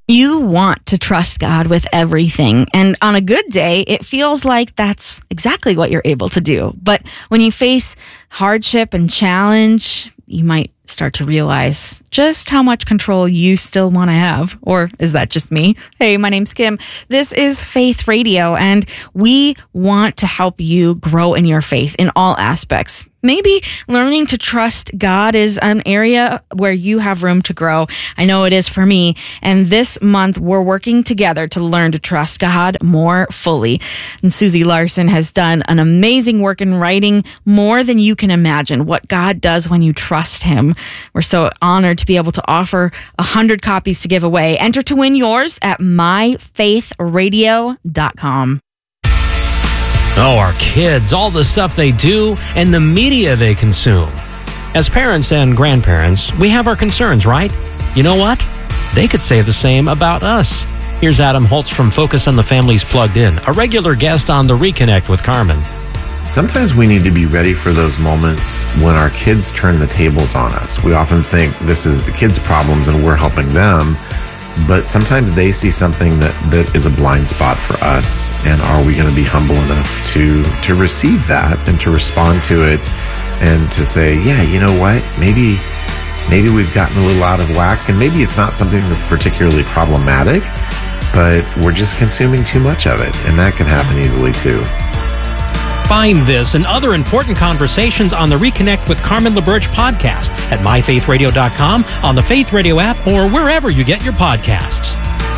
You want to trust God with everything. And on a good day, it feels like that's exactly what you're able to do. But when you face hardship and challenge, you might start to realize just how much control you still want to have. Or is that just me? Hey, my name's Kim. This is Faith Radio, and we want to help you grow in your faith in all aspects. Maybe learning to trust God is an area where you have room to grow. I know it is for me. And this month, we're working together to learn to trust God more fully. And Susie Larson has done an amazing work in writing more than you can imagine what God does when you trust Him. We're so honored to be able to offer 100 copies to give away. Enter to win yours at myfaithradio.com. Oh, our kids, all the stuff they do, and the media they consume. As parents and grandparents, we have our concerns, right? You know what? They could say the same about us. Here's Adam Holtz from Focus on the Family's Plugged In, a regular guest on The Reconnect with Carmen. Sometimes we need to be ready for those moments when our kids turn the tables on us. We often think this is the kids' problems and we're helping them. But sometimes they see something that is a blind spot for us. And are we going to be humble enough to receive that and to respond to it and to say, yeah, you know what? Maybe we've gotten a little out of whack, and maybe it's not something that's particularly problematic, but we're just consuming too much of it. And that can happen easily too. Find this and other important conversations on the Reconnect with Carmen LaBerge podcast at myfaithradio.com, on the Faith Radio app, or wherever you get your podcasts.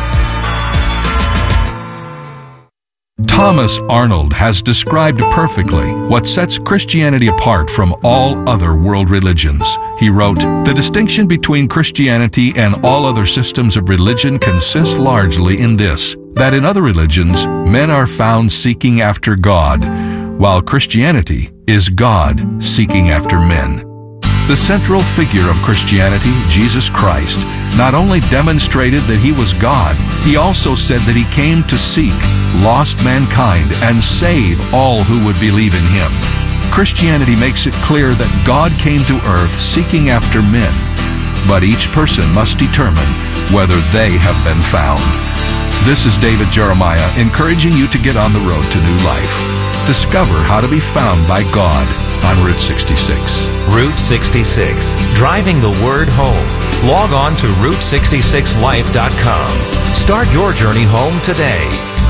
Thomas Arnold has described perfectly what sets Christianity apart from all other world religions. He wrote, "The distinction between Christianity and all other systems of religion consists largely in this, that in other religions, men are found seeking after God, while Christianity is God seeking after men." The central figure of Christianity, Jesus Christ, not only demonstrated that He was God, He also said that He came to seek lost mankind and save all who would believe in Him. Christianity makes it clear that God came to earth seeking after men, but each person must determine whether they have been found. This is David Jeremiah encouraging you to get on the road to new life. Discover how to be found by God on Route 66. Route 66, driving the word home. Log on to Route66Life.com. Start your journey home today.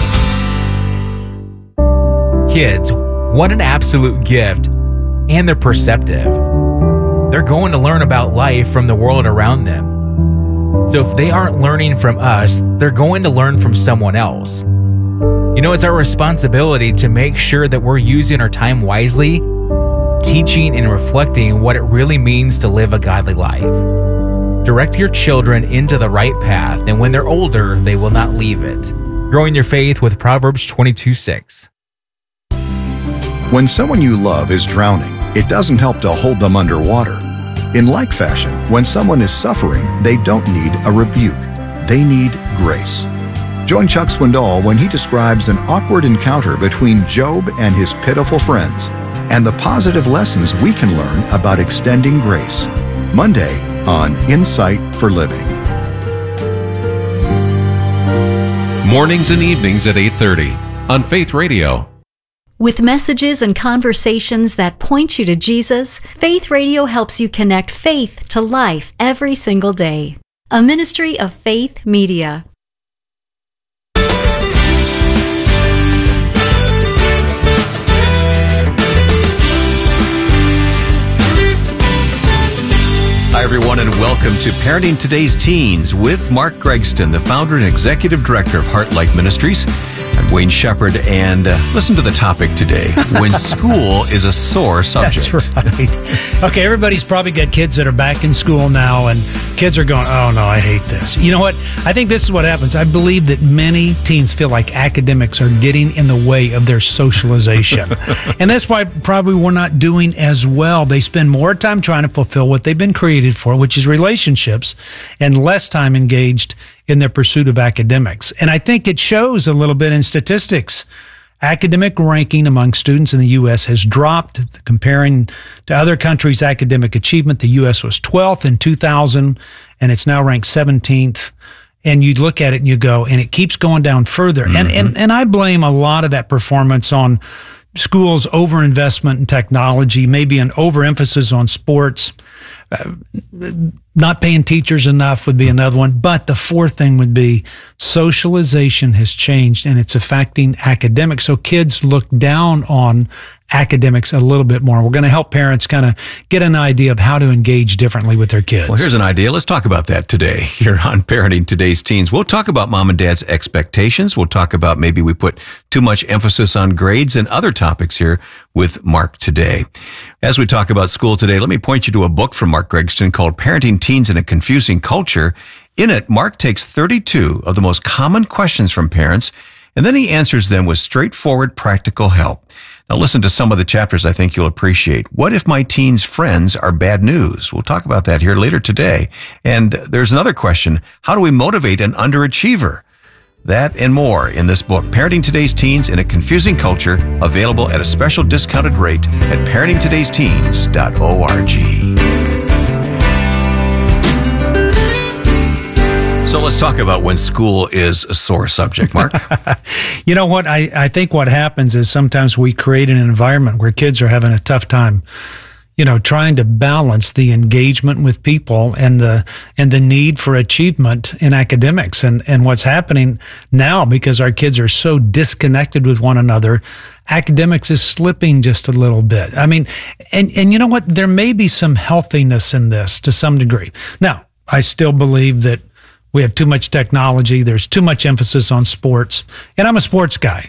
Kids, what an absolute gift. And they're perceptive. They're going to learn about life from the world around them. So if they aren't learning from us, they're going to learn from someone else. You know, it's our responsibility to make sure that we're using our time wisely, teaching and reflecting what it really means to live a godly life. Direct your children into the right path, and when they're older, they will not leave it. Growing your faith with Proverbs 22:6. When someone you love is drowning, it doesn't help to hold them underwater. In like fashion, when someone is suffering, they don't need a rebuke. They need grace. Join Chuck Swindoll when he describes an awkward encounter between Job and his pitiful friends and the positive lessons we can learn about extending grace. Monday on Insight for Living. Mornings and evenings at 8:30 on Faith Radio. With messages and conversations that point you to Jesus, Faith Radio helps you connect faith to life every single day. A ministry of Faith Media. Hi, everyone, and welcome to Parenting Today's Teens with Mark Gregston, the founder and executive director of Heart Life Ministries. I'm Wayne Shepherd, and listen to the topic today, when school is a sore subject. That's right. Okay, everybody's probably got kids that are back in school now, and kids are going, oh, no, I hate this. You know what? I think this is what happens. I believe that many teens feel like academics are getting in the way of their socialization. And that's why probably we're not doing as well. They spend more time trying to fulfill what they've been created for, which is relationships, and less time engaged in their pursuit of academics. And I think it shows a little bit in statistics. Academic ranking among students in the U.S. has dropped. Comparing to other countries' academic achievement, the U.S. was 12th in 2000, and it's now ranked 17th and you look at it and you go, and it keeps going down further. And I blame a lot of that performance on schools' overinvestment in technology, maybe an overemphasis on sports. Not paying teachers enough would be another one. But the fourth thing would be socialization has changed, and it's affecting academics. So kids look down on academics a little bit more. We're going to help parents kind of get an idea of how to engage differently with their kids. Well, here's an idea. Let's talk about that today here on Parenting Today's Teens. We'll talk about mom and dad's expectations. We'll talk about maybe we put too much emphasis on grades and other topics here with Mark today. As we talk about school today, let me point you to a book from Mark Gregston called Parenting Teens in a Confusing Culture. In it, Mark takes 32 of the most common questions from parents, and then he answers them with straightforward, practical help. Now listen to some of the chapters I think you'll appreciate. What if my teen's friends are bad news? We'll talk about that here later today. And there's another question. How do we motivate an underachiever? That and more in this book, Parenting Today's Teens in a Confusing Culture, available at a special discounted rate at parentingtodaysteens.org. So let's talk about when school is a sore subject, Mark. You know what? I think what happens is sometimes we create an environment where kids are having a tough time, trying to balance the engagement with people and the need for achievement in academics. And what's happening now, because our kids are so disconnected with one another, academics is slipping just a little bit. I mean, and you know what? There may be some healthiness in this to some degree. Now, I still believe that we have too much technology. There's too much emphasis on sports, and I'm a sports guy.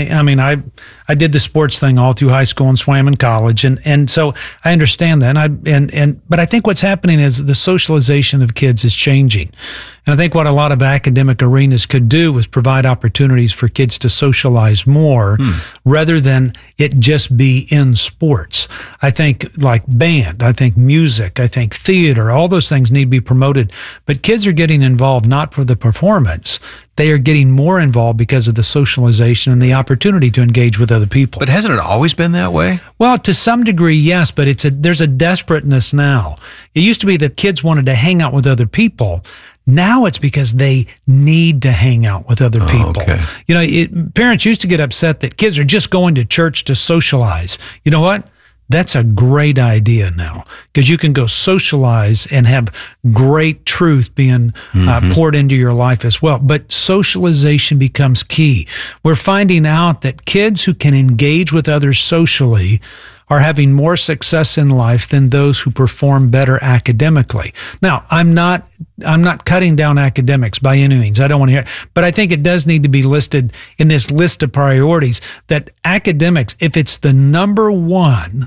I did the sports thing all through high school and swam in college, and so I understand that. But I think what's happening is the socialization of kids is changing, and I think what a lot of academic arenas could do is provide opportunities for kids to socialize more, rather than it just be in sports. I think like band, I think music, I think theater, all those things need to be promoted. But kids are getting involved not for the performance. They are getting more involved because of the socialization and the opportunity to engage with other people. But hasn't it always been that way? Well, to some degree, yes, but there's a desperateness now. It used to be that kids wanted to hang out with other people. Now it's because they need to hang out with other people. Okay. Parents used to get upset that kids are just going to church to socialize. You know what? That's a great idea now, because you can go socialize and have great truth being poured into your life as well. But socialization becomes key. We're finding out that kids who can engage with others socially are having more success in life than those who perform better academically. Now, I'm not cutting down academics by any means. I don't want to hear it. But I think it does need to be listed in this list of priorities that academics, if it's the number one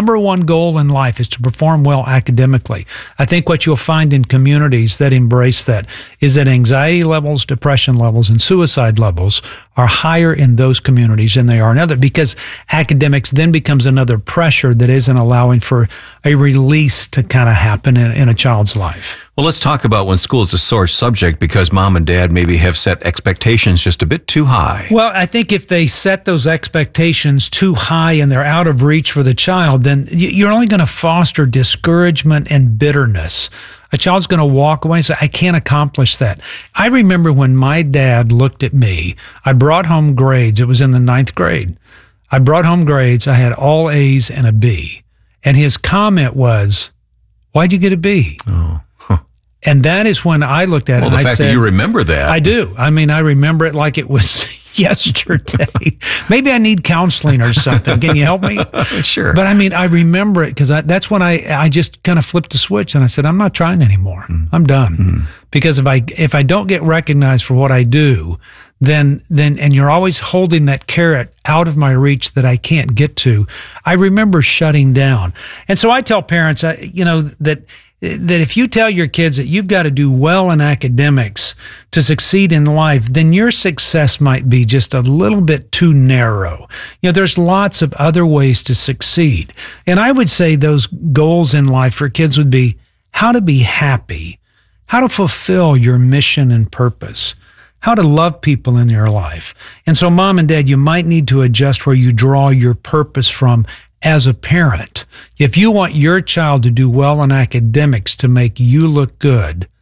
goal in life is to perform well academically, I think what you'll find in communities that embrace that is that anxiety levels, depression levels, and suicide levels are higher in those communities than they are in other, because academics then becomes another pressure that isn't allowing for a release to kind of happen in a child's life. Well, let's talk about when school is a sore subject, because mom and dad maybe have set expectations just a bit too high. Well, I think if they set those expectations too high and they're out of reach for the child, then you're only going to foster discouragement and bitterness. A child's going to walk away and say, I can't accomplish that. I remember when my dad looked at me, I brought home grades. It was in the 9th grade. I brought home grades. I had all A's and a B. And his comment was, why'd you get a B? Oh. And that is when I looked at it and I said... Well, the fact that you remember that. I do. I remember it like it was yesterday. Maybe I need counseling or something. Can you help me? Sure. But I remember it because that's when I just kind of flipped the switch and I said, I'm not trying anymore. I'm done. Because if I don't get recognized for what I do, then and you're always holding that carrot out of my reach that I can't get to, I remember shutting down. And so I tell parents, that if you tell your kids that you've got to do well in academics to succeed in life, then your success might be just a little bit too narrow. There's lots of other ways to succeed. And I would say those goals in life for kids would be how to be happy, how to fulfill your mission and purpose, how to love people in your life. And so mom and dad, you might need to adjust where you draw your purpose from as a parent. If you want your child to do well in academics to make you look good,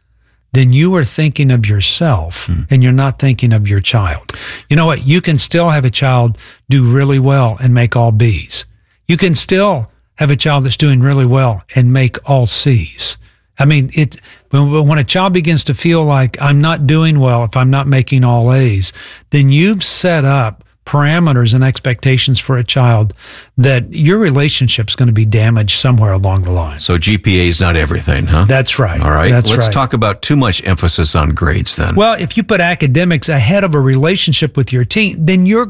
then you are thinking of yourself and you're not thinking of your child. You know what? You can still have a child do really well and make all B's. You can still have a child that's doing really well and make all C's. I mean, when a child begins to feel like I'm not doing well if I'm not making all A's, then you've set up parameters and expectations for a child that your relationship's going to be damaged somewhere along the line. So GPA is not everything, huh? That's right. All right. Let's talk about too much emphasis on grades then. Well, if you put academics ahead of a relationship with your teen, then you're